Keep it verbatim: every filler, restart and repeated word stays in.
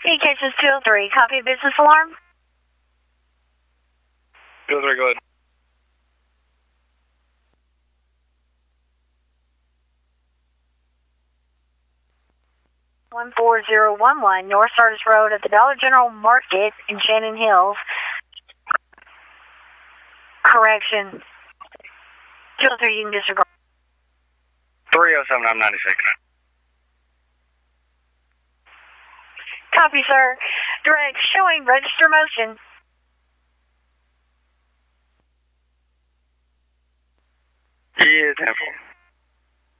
E K S two oh three, copy business alarm. two oh three, go ahead. one four zero one one, North Sardis Road at the Dollar General Market in Shannon Hills. Correction. two oh three, you can disregard. three oh seven, I'm ninety-six. Copy, sir. Direct showing register motion. Yeah, ten four.